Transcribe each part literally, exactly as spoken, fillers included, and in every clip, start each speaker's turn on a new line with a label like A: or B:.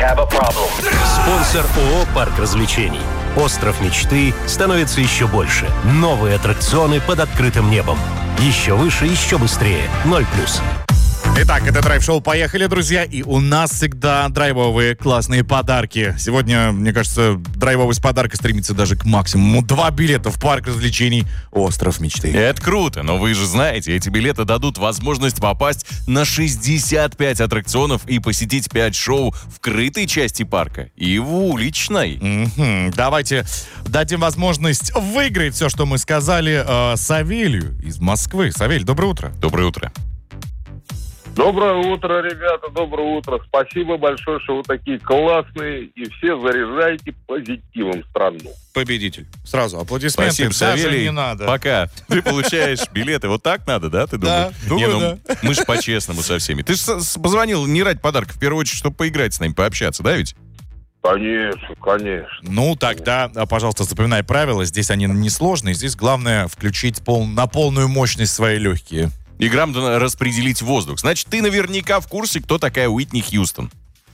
A: have a problem.
B: Спонсор ООО «Парк развлечений». Остров мечты становится еще больше. Новые аттракционы под открытым небом. Еще выше, еще быстрее. ноль плюс.
C: Итак, это драйв-шоу «Поехали», друзья, и у нас всегда драйвовые классные подарки. Сегодня, мне кажется, драйвовость подарка стремится даже к максимуму. Два билета в парк развлечений «Остров мечты».
D: Это круто, но вы же знаете, эти билеты дадут возможность попасть на шестьдесят пять аттракционов и посетить пять шоу в крытой части парка и в уличной.
C: Mm-hmm. Давайте дадим возможность выиграть все, что мы сказали э, Савелью из Москвы. Савель, доброе утро.
D: Доброе утро.
E: Доброе утро, ребята, доброе утро. Спасибо большое, что вы такие классные и все заряжаете позитивом страну.
C: Победитель. Сразу аплодисменты.
D: Спасибо,
C: Даже
D: Савелий.
C: не надо.
D: Пока. Ты получаешь билеты. Вот так надо, да, ты думаешь?
C: Да, думаю,
D: Не, ну,
C: да.
D: мы же по-честному со всеми. Ты же позвонил не ради подарка, в первую очередь, чтобы поиграть с нами, пообщаться, да ведь?
E: Конечно, конечно.
C: Ну, тогда, пожалуйста, запоминай правила. Здесь они несложные. Здесь главное включить пол... на полную мощность свои легкие.
D: И грамотно распределить воздух. Значит, ты наверняка в курсе, кто такая Уитни Хьюстон.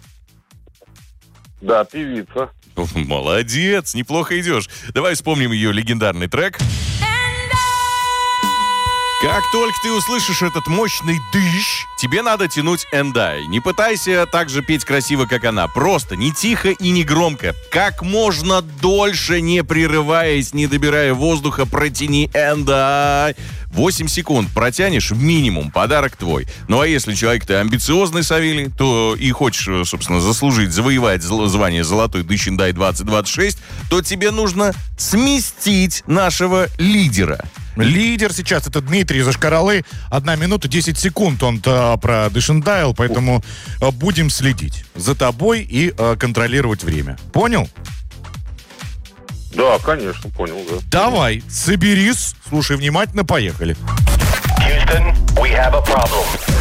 E: Да, певица.
D: Молодец, неплохо идешь. Давай вспомним ее легендарный трек. Как только ты услышишь этот мощный дыщ, тебе надо тянуть «And I». Не пытайся так же петь красиво, как она. Просто не тихо и не громко. Как можно дольше, не прерываясь, не добирая воздуха, протяни «And I». восемь секунд протянешь минимум, подарок твой. Ну а если человек ты амбициозный, Савелий, то и хочешь, собственно, заслужить, завоевать звание «Золотой дыщ And I двадцать двадцать шесть», то тебе нужно сместить нашего лидера.
C: Лидер сейчас это Дмитрий из Йошкар-Олы. Одна минута десять секунд он про Дышендайл, поэтому э, будем следить за тобой и э, контролировать время. Понял?
E: Да, конечно, понял, да.
C: Давай, соберись, слушай внимательно, поехали.
A: Houston, we have a problem.